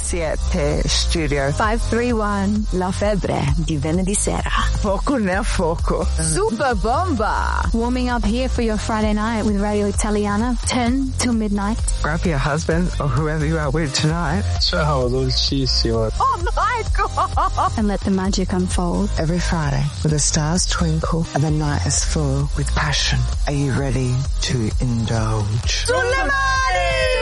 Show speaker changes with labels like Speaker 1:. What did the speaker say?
Speaker 1: 107 Studio
Speaker 2: 531 La Febbre di venerdì sera.
Speaker 1: Fuoco nel fuoco.
Speaker 2: Super Bomba! Warming up here for your Friday night with Radio Italiana, 10 till midnight.
Speaker 1: Grab your husband or whoever you are with tonight.
Speaker 3: Ciao, dolcissimo.
Speaker 2: Oh my God! And let the magic unfold.
Speaker 1: Every Friday, where the stars twinkle and the night is full with passion. Are you ready to indulge?
Speaker 2: Sulle mani!